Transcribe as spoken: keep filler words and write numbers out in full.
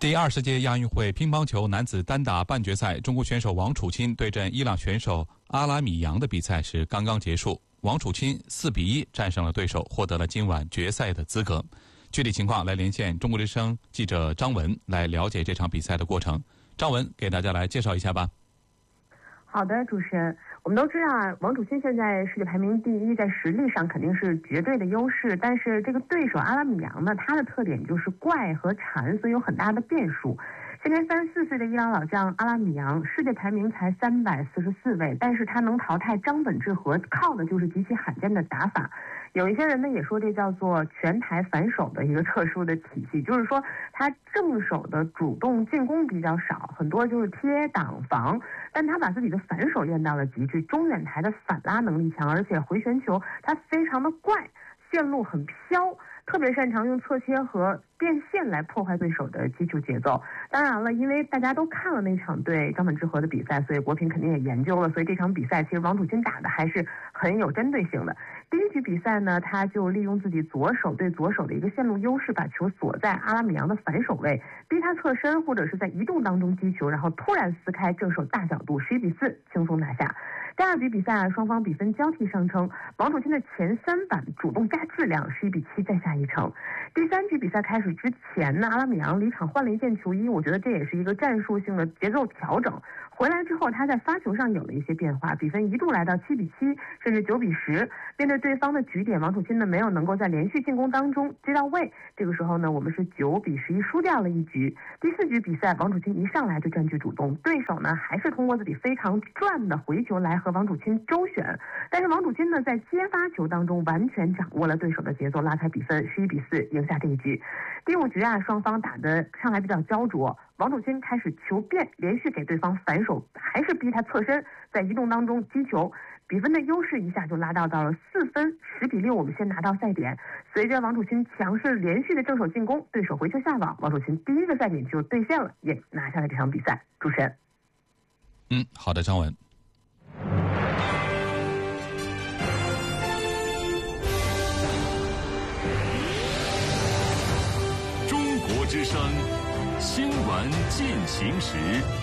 第二十届亚运会乒乓球男子单打半决赛，中国选手王楚钦对阵伊朗选手阿拉米扬的比赛是刚刚结束。王楚钦四比一战胜了对手，获得了今晚决赛的资格。具体情况来连线中国之声记者张文来了解这场比赛的过程。张文给大家来介绍一下吧。 好的，主持人，我们都知道啊，王楚钦现在世界排名第一，在实力上肯定是绝对的优势。但是这个对手阿拉米扬呢，他的特点就是怪和缠，所以有很大的变数。今年三十四岁的伊朗老将阿拉米扬，世界排名才三百四十四位，但是他能淘汰张本智和，靠的就是极其罕见的打法。有一些人呢也说这叫做全台反手的一个特殊的体系，就是说他正手的主动进攻比较少，很多就是贴挡防，但他把自己的反手练到了极致，中远台的反拉能力强，而且回旋球他非常的怪，线路很飘，特别擅长用侧切和变线来破坏对手的击球节奏。当然了，因为大家都看了那场对张本智和的比赛，所以国评肯定也研究了，所以这场比赛其实王楚钦打的还是很有针对性的。第一局比赛呢，他就利用自己左手对左手的一个线路优势，把球锁在阿拉米扬的反手位，逼他侧身或者是在移动当中击球，然后突然撕开正手大角度，十一比四轻松拿下。第二局比赛双方比分交替上升，王楚钦的前三板主动加质量，十一比七再下一城。第三局比赛开始之前呢，阿拉米扬离场换了一件球衣，我觉得这也是一个战术性的节奏调整。回来之后，他在发球上有了一些变化，比分一度来到七比七，甚至九比十。面对对方的局点，王楚钦呢没有能够在连续进攻当中接到位，这个时候呢，我们是九比十一输掉了一局。第四局比赛，王楚钦一上来就占据主动，对手呢还是通过自己非常转的回球来和王楚钦周旋，但是王楚钦呢在接发球当中完全掌握了对手的节奏，拉开比分十一比四赢下这一局。第五局啊，双方打得上来比较焦灼，王楚钦开始球变，连续给对方反手，还是逼他侧身，在移动当中击球，比分的优势一下就拉到到了四分，十比六，我们先拿到赛点。随着王楚钦强势连续的正手进攻，对手回球下网，王楚钦第一个赛点就兑现了，也拿下了这场比赛。主持人， 嗯，好的，张文。 中国之声新闻进行时。